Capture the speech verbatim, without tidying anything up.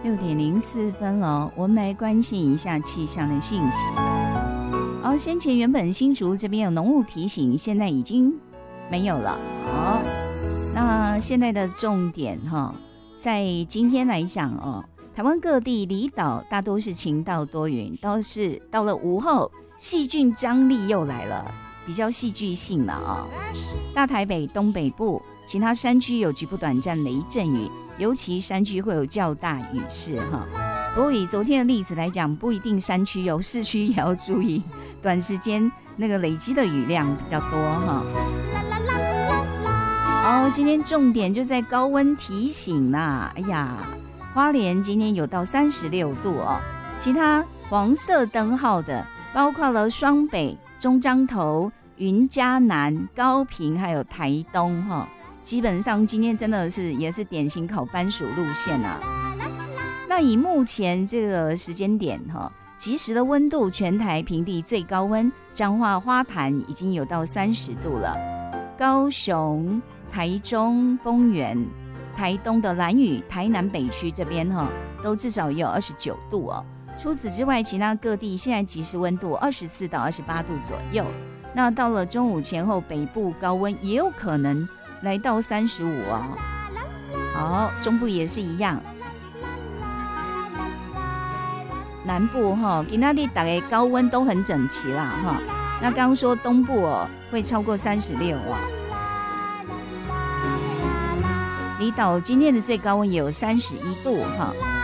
六点零四分了，我们来关心一下气象的讯息。好，先前原本新竹这边有浓雾提醒，现在已经没有了。好，那现在的重点哈，在今天来讲哦，台湾各地离岛大多是晴到多云，倒是到了午后，细菌张力又来了，比较戏剧性了啊、哦。大台北东北部其他山区有局部短暂雷阵雨，尤其山区会有较大雨势哈。不过以昨天的例子来讲，不一定山区有，市区也要注意，短时间那个累积的雨量比较多哈。好，今天重点就在高温提醒啦。哎呀，花莲今天有到三十六度哦，其他黄色灯号的包括了双北、中彰投、云嘉南、高屏还有台东哈。基本上今天真的是也是典型考番薯路线啊。那以目前这个时间点哈，即时的温度，全台平地最高温，彰化花坛已经有到三十度了，高雄、台中、丰原、台东的兰屿、台南北区这边哈，都至少也有二十九度哦。除此之外，其他各地现在即时温度二十四到二十八度左右。那到了中午前后，北部高温也有可能来到三十五哦。好，中部也是一样。南部哈，今天大概高温都很整齐啦哈。那刚刚说东部哦，会超过三十六哦。离岛今天的最高温也有三十一度哈。